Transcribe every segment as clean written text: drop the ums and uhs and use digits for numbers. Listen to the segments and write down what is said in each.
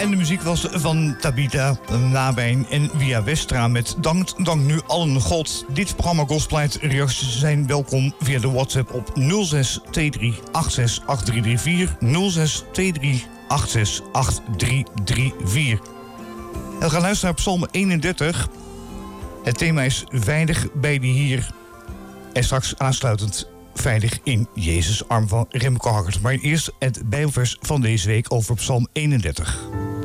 En de muziek was van Tabitha Nabijn en Via Westra met Dank nu allen God. Dit programma Gospelite reacties zijn welkom via de WhatsApp op 06 23 86 8334 06 23 86 8334. We gaan luisteren naar Psalm 31. Het thema is veilig bij de Heer. En straks aansluitend veilig in Jezus' arm van Remco Hakkert. Maar eerst het Bijbelvers van deze week over Psalm 31.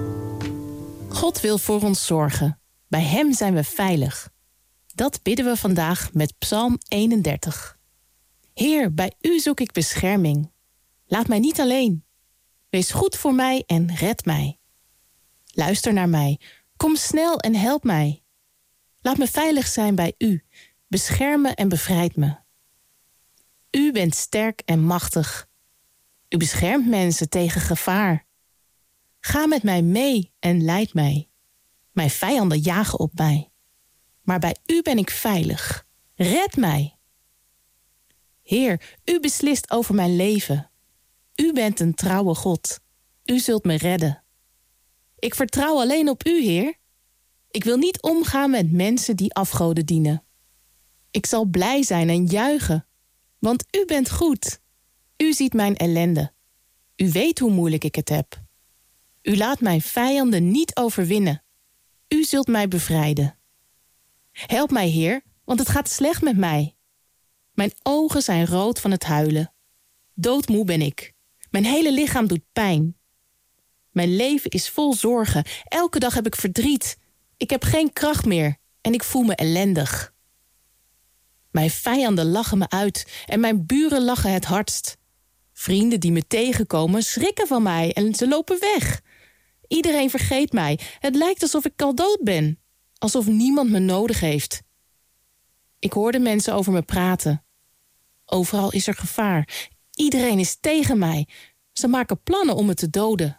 God wil voor ons zorgen. Bij hem zijn we veilig. Dat bidden we vandaag met Psalm 31. Heer, bij u zoek ik bescherming. Laat mij niet alleen. Wees goed voor mij en red mij. Luister naar mij. Kom snel en help mij. Laat me veilig zijn bij u. Bescherm me en bevrijd me. U bent sterk en machtig. U beschermt mensen tegen gevaar. Ga met mij mee en leid mij. Mijn vijanden jagen op mij. Maar bij u ben ik veilig. Red mij. Heer, u beslist over mijn leven. U bent een trouwe God. U zult me redden. Ik vertrouw alleen op u, Heer. Ik wil niet omgaan met mensen die afgoden dienen. Ik zal blij zijn en juichen, want u bent goed. U ziet mijn ellende. U weet hoe moeilijk ik het heb. U laat mijn vijanden niet overwinnen. U zult mij bevrijden. Help mij, Heer, want het gaat slecht met mij. Mijn ogen zijn rood van het huilen. Doodmoe ben ik. Mijn hele lichaam doet pijn. Mijn leven is vol zorgen. Elke dag heb ik verdriet. Ik heb geen kracht meer en ik voel me ellendig. Mijn vijanden lachen me uit en mijn buren lachen het hardst. Vrienden die me tegenkomen schrikken van mij en ze lopen weg. Iedereen vergeet mij. Het lijkt alsof ik al dood ben. Alsof niemand me nodig heeft. Ik hoorde mensen over me praten. Overal is er gevaar. Iedereen is tegen mij. Ze maken plannen om me te doden.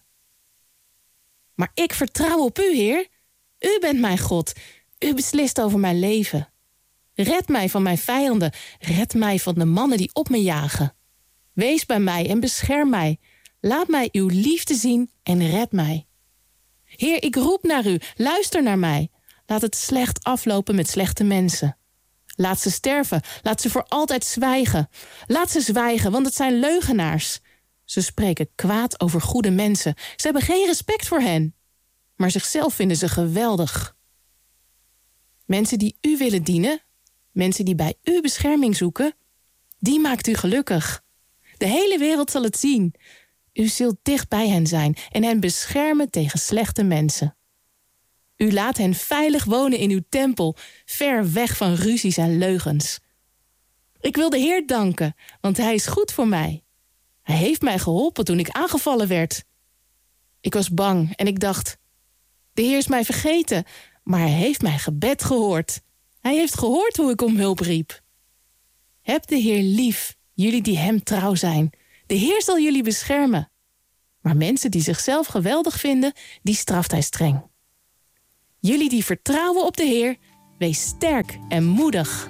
Maar ik vertrouw op u, Heer. U bent mijn God. U beslist over mijn leven. Red mij van mijn vijanden. Red mij van de mannen die op me jagen. Wees bij mij en bescherm mij. Laat mij uw liefde zien en red mij. Heer, ik roep naar u. Luister naar mij. Laat het slecht aflopen met slechte mensen. Laat ze sterven. Laat ze voor altijd zwijgen. Laat ze zwijgen, want het zijn leugenaars. Ze spreken kwaad over goede mensen. Ze hebben geen respect voor hen. Maar zichzelf vinden ze geweldig. Mensen die u willen dienen, mensen die bij u bescherming zoeken, die maakt u gelukkig. De hele wereld zal het zien. U zult dicht bij hen zijn en hen beschermen tegen slechte mensen. U laat hen veilig wonen in uw tempel, ver weg van ruzies en leugens. Ik wil de Heer danken, want hij is goed voor mij. Hij heeft mij geholpen toen ik aangevallen werd. Ik was bang en ik dacht, de Heer is mij vergeten, maar hij heeft mijn gebed gehoord. Hij heeft gehoord hoe ik om hulp riep. Heb de Heer lief, jullie die hem trouw zijn. De Heer zal jullie beschermen. Maar mensen die zichzelf geweldig vinden, die straft hij streng. Jullie die vertrouwen op de Heer, wees sterk en moedig.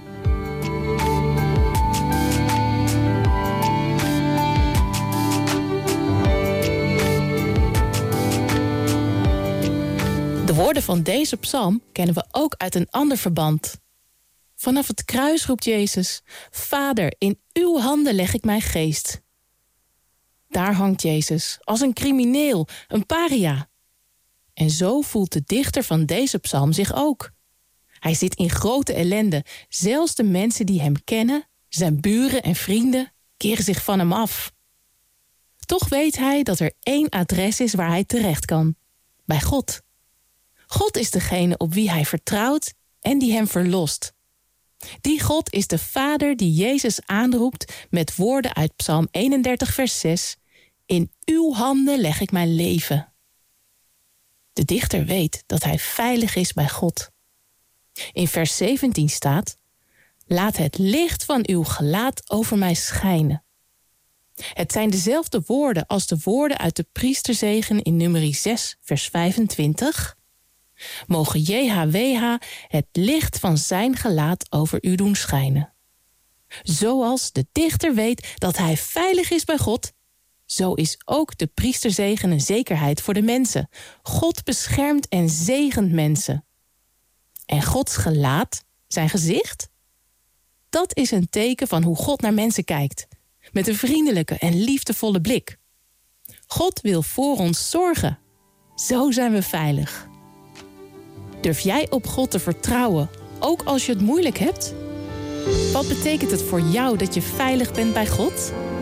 De woorden van deze psalm kennen we ook uit een ander verband. Vanaf het kruis roept Jezus, Vader, in uw handen leg ik mijn geest. Daar hangt Jezus, als een crimineel, een paria. En zo voelt de dichter van deze psalm zich ook. Hij zit in grote ellende. Zelfs de mensen die hem kennen, zijn buren en vrienden, keren zich van hem af. Toch weet hij dat er één adres is waar hij terecht kan. Bij God. God is degene op wie hij vertrouwt en die hem verlost. Die God is de Vader die Jezus aanroept met woorden uit Psalm 31 vers 6. In uw handen leg ik mijn leven. De dichter weet dat hij veilig is bij God. In vers 17 staat, laat het licht van uw gelaat over mij schijnen. Het zijn dezelfde woorden als de woorden uit de priesterzegen in Numeri 6 vers 25. Mogen JHWH het licht van zijn gelaat over u doen schijnen. Zoals de dichter weet dat hij veilig is bij God, zo is ook de priesterzegen een zekerheid voor de mensen. God beschermt en zegent mensen. En Gods gelaat, zijn gezicht, dat is een teken van hoe God naar mensen kijkt. Met een vriendelijke en liefdevolle blik. God wil voor ons zorgen. Zo zijn we veilig. Durf jij op God te vertrouwen, ook als je het moeilijk hebt? Wat betekent het voor jou dat je veilig bent bij God?